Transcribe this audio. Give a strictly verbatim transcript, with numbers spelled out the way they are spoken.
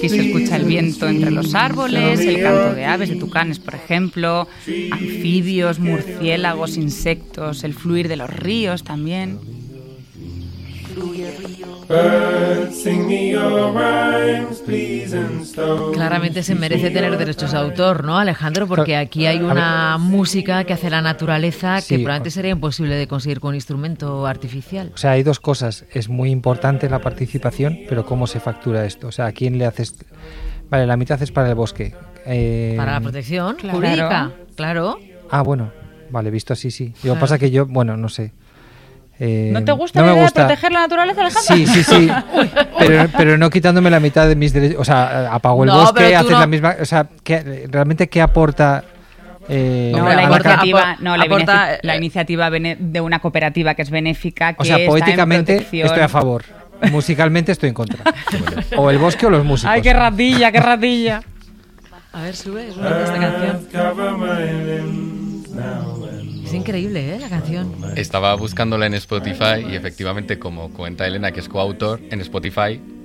Aquí se escucha el viento entre los árboles, el canto de aves, de tucanes, por ejemplo, anfibios, murciélagos, insectos, el fluir de los ríos también. Claramente se merece tener derechos de autor, ¿no, Alejandro? Porque aquí hay una música que hace la naturaleza que sí, probablemente sería imposible de conseguir con un instrumento artificial. O sea, hay dos cosas. Es muy importante la participación, pero ¿cómo se factura esto? O sea, ¿a quién le haces...? Vale, la mitad es para el bosque. Eh... Para la protección claro. jurídica, claro. Ah, bueno. Vale, visto así, sí. Lo que pasa que yo, bueno, no sé. Eh, ¿No te gusta no la idea gusta. de proteger la naturaleza, Alejandro? Sí, sí, sí. pero, pero no quitándome la mitad de mis derechos. O sea, apago el no, bosque, haces no... la misma... O sea, ¿qué, realmente qué aporta...? Eh, no, la aporta, iniciativa, no la, aporta, la iniciativa de una cooperativa que es benéfica. Que o sea, poéticamente está en estoy a favor. Musicalmente estoy en contra. O el bosque o los músicos. Ay, qué ratilla, qué ratilla. A ver, sube, sube esta canción. Es increíble, ¿eh? La canción. Estaba buscándola en Spotify y efectivamente, como cuenta Elena, que es coautor, en Spotify